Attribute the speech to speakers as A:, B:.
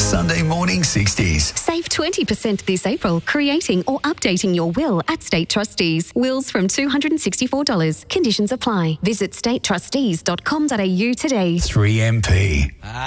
A: Sunday morning 60s.
B: Save 20% this April creating or updating your will at State Trustees. Wills from $264. Conditions apply. Visit statetrustees.com.au today.
A: 3MP.